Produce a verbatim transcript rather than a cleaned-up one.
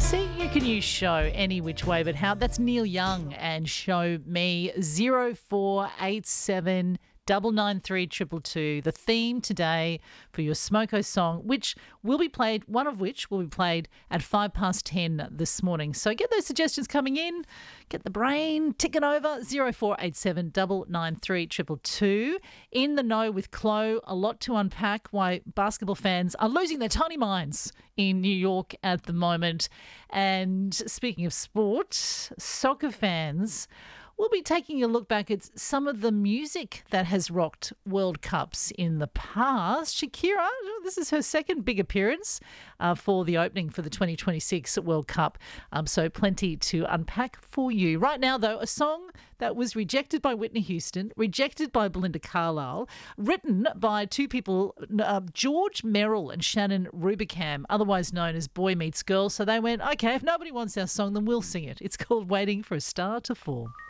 See, you can use show any which way but how. That's Neil Young and Show Me. zero four eight seven double nine three triple two. The theme today for your Smoko song, which will be played, one of which will be played at five past ten this morning. So get those suggestions coming in. Get the brain ticking over. zero four eight seven double nine three triple two. In the know with Chloe, a lot to unpack why basketball fans are losing their tiny minds in New York at the moment. And speaking of sport, soccer fans, we'll be taking a look back at some of the music that has rocked World Cups in the past. Shakira, this is her second big appearance uh, for the opening for the twenty twenty-six World Cup. Um, so plenty to unpack for you. Right now, though, a song that was rejected by Whitney Houston, rejected by Belinda Carlisle, written by two people, uh, George Merrill and Shannon Rubicam, otherwise known as Boy Meets Girl. So they went, okay, if nobody wants our song, then we'll sing it. It's called Waiting for a Star to Fall.